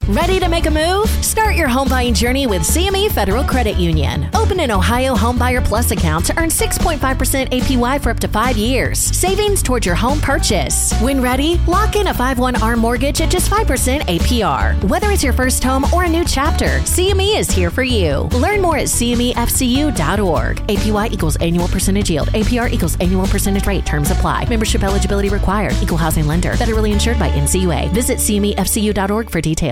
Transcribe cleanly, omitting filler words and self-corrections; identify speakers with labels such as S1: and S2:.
S1: Ready to make a move? Start your home buying journey with CME Federal Credit Union. Open an Ohio Homebuyer Plus account to earn 6.5% APY for up to 5 years. Savings towards your home purchase. When ready, lock in a 5/1 mortgage at just 5% APR. Whether it's your first home or a new chapter, CME is here for you. Learn more at CMEFCU.org. APY equals annual percentage yield. APR equals annual percentage rate. Terms apply. Membership eligibility required. Equal housing lender. Federally insured by NCUA. Visit CMEFCU.org for details.